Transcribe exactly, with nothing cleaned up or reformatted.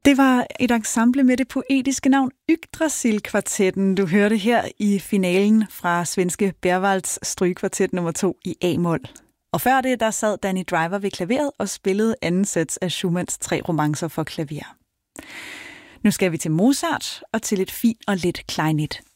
Det var et ensemble med det poetiske navn Yggdrasil-kvartetten, du hørte her i finalen fra svenske Berwalds strygekvartet nummer to i A-mol. Og før det, der sad Danny Driver ved klaveret og spillede anden sæt af Schumanns tre romancer for klaver. Nu skal vi til Mozart og til et fint og let klarinet.